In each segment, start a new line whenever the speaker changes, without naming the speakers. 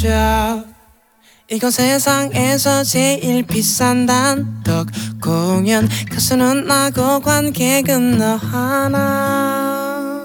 이건 세상에서 제일 비싼 단독 공연. 가수는 나고 관객은 너 하나.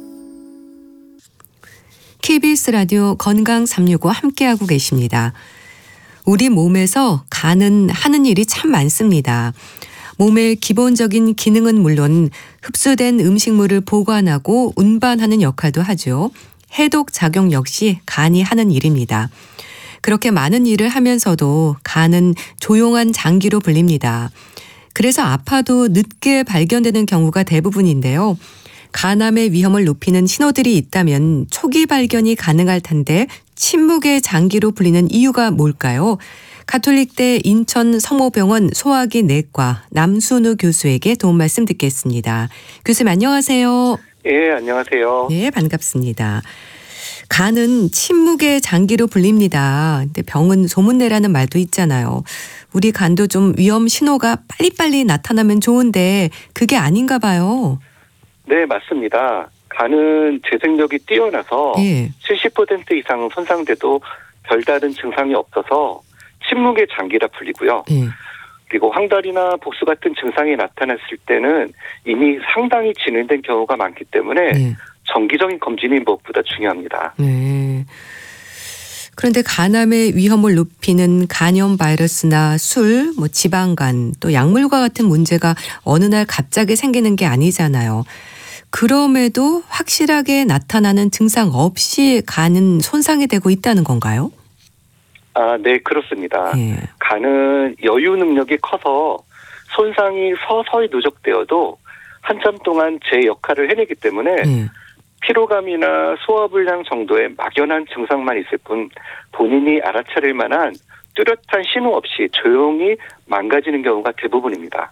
KBS 라디오 건강 365 함께하고 계십니다. 우리 몸에서 간은 하는 일이 참 많습니다. 몸의 기본적인 기능은 물론 흡수된 음식물을 보관하고 운반하는 역할도 하죠. 해독 작용 역시 간이 하는 일입니다. 그렇게 많은 일을 하면서도 간은 조용한 장기로 불립니다. 그래서 아파도 늦게 발견되는 경우가 대부분인데요. 간암의 위험을 높이는 신호들이 있다면 초기 발견이 가능할 텐데 침묵의 장기로 불리는 이유가 뭘까요? 가톨릭대 인천 성모병원 소화기 내과 남순우 교수에게 도움 말씀 듣겠습니다. 교수님 안녕하세요.
예, 안녕하세요.
네, 반갑습니다. 간은 침묵의 장기로 불립니다. 근데 병은 소문내라는 말도 있잖아요. 우리 간도 좀 위험 신호가 빨리빨리 나타나면 좋은데 그게 아닌가 봐요.
네, 맞습니다. 간은 재생력이 뛰어나서 70% 이상 손상돼도 별다른 증상이 없어서 침묵의 장기라 불리고요. 그리고 황달이나 복수 같은 증상이 나타났을 때는 이미 상당히 진행된 경우가 많기 때문에 정기적인 검진이 무엇보다 중요합니다.
네. 그런데 간암의 위험을 높이는 간염 바이러스나 술, 지방간, 또 약물과 같은 문제가 어느 날 갑자기 생기는 게 아니잖아요. 그럼에도 확실하게 나타나는 증상 없이 간은 손상이 되고 있다는 건가요?
네, 그렇습니다.
예.
간은 여유 능력이 커서 손상이 서서히 누적되어도 한참 동안 제 역할을 해내기 때문에 피로감이나 소화불량 정도의 막연한 증상만 있을 뿐 본인이 알아차릴 만한 뚜렷한 신호 없이 조용히 망가지는 경우가 대부분입니다.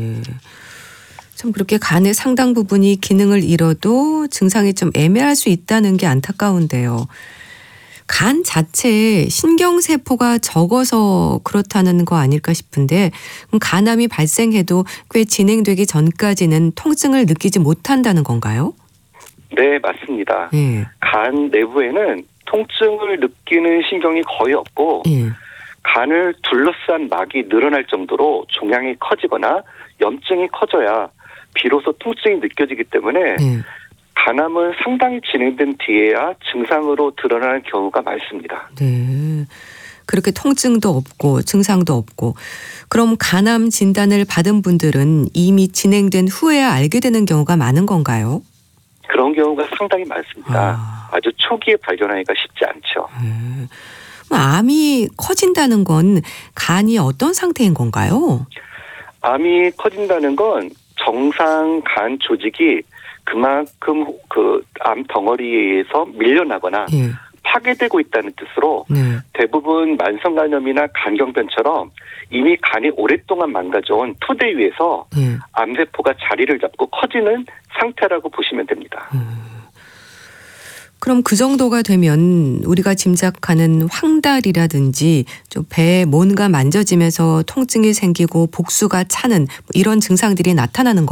참 그렇게 간의 상당 부분이 기능을 잃어도 증상이 좀 애매할 수 있다는 게 안타까운데요. 간 자체에 신경세포가 적어서 그렇다는 거 아닐까 싶은데 그럼 간암이 발생해도 꽤 진행되기 전까지는 통증을 느끼지 못한다는 건가요?
네, 맞습니다.
예.
간 내부에는 통증을 느끼는 신경이 거의 없고 간을 둘러싼 막이 늘어날 정도로 종양이 커지거나 염증이 커져야 비로소 통증이 느껴지기 때문에 간암은 상당히 진행된 뒤에야 증상으로 드러나는 경우가 많습니다.
네. 그렇게 통증도 없고 증상도 없고 그럼 간암 진단을 받은 분들은 이미 진행된 후에야 알게 되는 경우가 많은 건가요?
그런 경우가 상당히 많습니다. 아주 초기에 발견하기가 쉽지 않죠.
암이 커진다는 건 간이 어떤 상태인 건가요?
암이 커진다는 건 정상 간 조직이 그만큼 그 암 덩어리에 의해서 밀려나거나 파괴되고 있다는 뜻으로 대부분 만성간염이나 간경변처럼 이미 간이 오랫동안 망가져온 토대 위에서 암세포가 자리를 잡고 커지는 상태라고 보시면 됩니다.
그럼 그 정도가 되면 우리가 짐작하는 황달이라든지 좀 배에 뭔가 만져지면서 통증이 생기고 복수가 차는 이런 증상들이 나타나는 건가요?